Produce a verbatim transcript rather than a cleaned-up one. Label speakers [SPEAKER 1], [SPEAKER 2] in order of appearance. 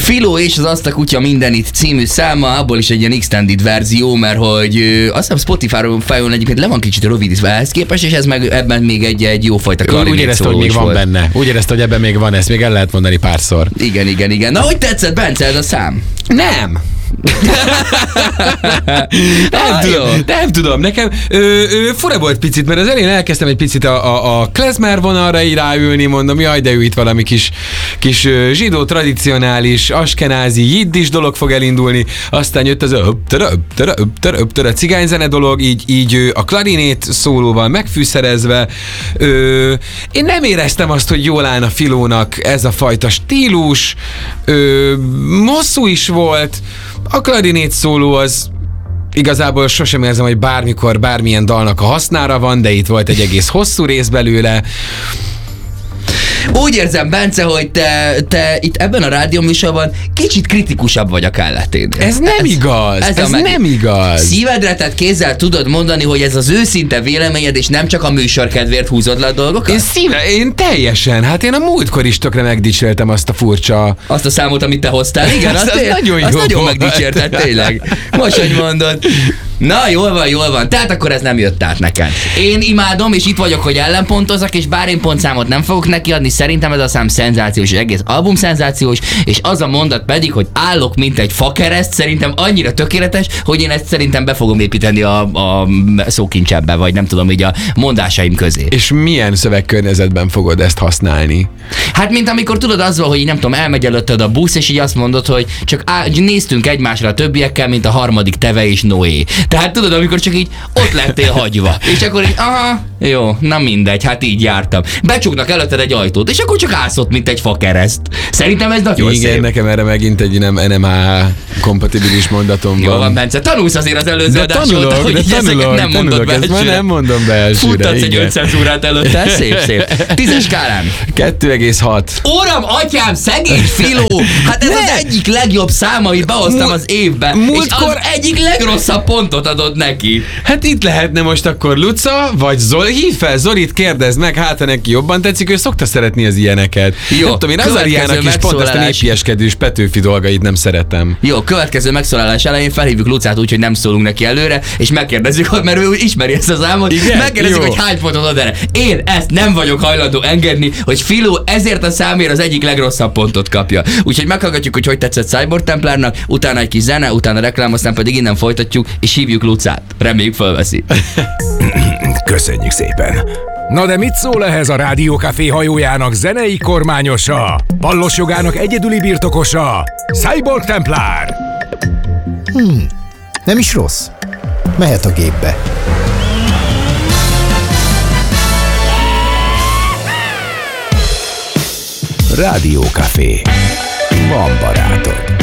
[SPEAKER 1] Filó és az Azt a kutya mindenit című száma, abból is egy ilyen extended verzió, mert hogy ö, azt hiszem Spotify-on fejön egyébként le van kicsit rövidítve ehhez képest, és ez meg ebben még egy, egy jófajta klarinét.
[SPEAKER 2] Úgy érezte, hogy még van volt benne. Úgy érezte, hogy ebben még van, ezt még el lehet mondani párszor.
[SPEAKER 1] Igen, igen, igen. Na, hogy tetszett, Bence, ez a szám?
[SPEAKER 2] Nem. nem,
[SPEAKER 1] ah,
[SPEAKER 2] tudom, nem tudom, nekem ö, ö, fura volt picit, mert az elején elkezdtem egy picit a, a, a klezmer vonalra így ráülni, mondom, jaj, de ő itt valami kis, kis ö, zsidó, tradicionális, askenázi, jiddis dolog fog elindulni, aztán jött az a a cigányzene dolog, így, így ö, a klarinét szólóval megfűszerezve. Ö, én nem éreztem azt, hogy jól állna Filónak ez a fajta stílus, ö, hosszú is volt. A klarinét szóló az igazából sosem érzem, hogy bármikor bármilyen dalnak a hasznára van, de itt volt egy egész hosszú rész belőle.
[SPEAKER 1] Úgy érzem, Bence, hogy te, te itt ebben a rádióműsorban kicsit kritikusabb vagy a kelleténél.
[SPEAKER 2] Ez nem ez, igaz, ez, ez meg... nem igaz.
[SPEAKER 1] Szívedre tett kézzel tudod mondani, hogy ez az őszinte véleményed, és nem csak a műsor kedvéért húzod le a dolgokat?
[SPEAKER 2] Én szíve, én teljesen, hát én a múltkor is tökre megdicséltem azt a furcsa...
[SPEAKER 1] Azt a számot, amit te hoztál, igen, azt, az, az nagyon jó. Azt nagyon megdicsérted, tényleg. Most, hogy mondod. Na, jól van, jól van. Tehát akkor ez nem jött át neked. Én imádom, és itt vagyok, hogy ellenpontozzak, és bár én pontszámot nem fogok neki adni, szerintem ez a szám szenzációs, és egész album szenzációs, és az a mondat pedig, hogy állok, mint egy fakereszt, szerintem annyira tökéletes, hogy én ezt szerintem be fogom építeni a, a szókincsebbe, vagy nem tudom, így a mondásaim közé.
[SPEAKER 2] És milyen szövegkörnyezetben fogod ezt használni?
[SPEAKER 1] Hát, mint amikor tudod azzal, hogy így nem tudom, elmegy előtted a busz, és így azt mondod, hogy csak á, néztünk egymásra a többiekkel, mint a harmadik Teve és Noé. Tehát tudod, amikor csak így ott lettél hagyva. És akkor így, aha, jó, na mindegy, hát így jártam. Becsuknak előtted egy ajtót, és akkor csak állsz ott, mint egy fakereszt. Szerintem ez nagyon
[SPEAKER 2] igen,
[SPEAKER 1] szép.
[SPEAKER 2] Nekem erre megint egy nem en em á kompatibilis mondatom van.
[SPEAKER 1] Jó van, Bence, tanulsz azért az előző adás óta, hogy
[SPEAKER 2] de tanulok,
[SPEAKER 1] nem
[SPEAKER 2] tanulok,
[SPEAKER 1] mondod be elsőre.
[SPEAKER 2] Nem mondom be elsőre.
[SPEAKER 1] Futtatsz egy öt cenzúrát előtte, szép, szép. Tízes skálán.
[SPEAKER 2] kettő egész hat.
[SPEAKER 1] Óram, atyám, szegény Filó! Hát ez ne. Az egyik legjobb szám, amit behoztam Mú- az évben, múltkor... és az egyik legrosszabb pontot adod neki.
[SPEAKER 2] Hát itt lehetne most akkor Luca, vagy Zoli. Hívd fel Zolit, kérdezd meg, hát ha neki jobban tetszik, ő szokta szeretni az ilyeneket. Jó, nem tudom, én Azariának is pont ezt a népieskedős Petőfi dolgait nem szeretem.
[SPEAKER 1] Jó, következő megszólalás elején felhívjuk Lucát úgy, hogy nem szólunk neki előre, és megkérdezzük, hogy mert ő ismeri ezt az álmot, megkérdezzük, hogy hány pontot ad erre. Én ezt nem vagyok hajlandó engedni, hogy Filó ezért a számért az egyik legrosszabb pontot kapja. Úgyhogy meghallgatjuk, hogy hogy tetszett Cyborg Templárnak, utána egy kis zene, utána reklám, aztán pedig innen folytatjuk, és hívjuk Lucát. Reméljük fölveszi.
[SPEAKER 3] Köszönjük szépen. Na de mit szól ehhez a Rádiókafé hajójának zenei kormányosa? Pallos jogának egyedüli birtokosa? Cyborg Templár.
[SPEAKER 4] Hmm, nem is rossz. Mehet a gépbe.
[SPEAKER 3] Rádiókafé. Van barátod.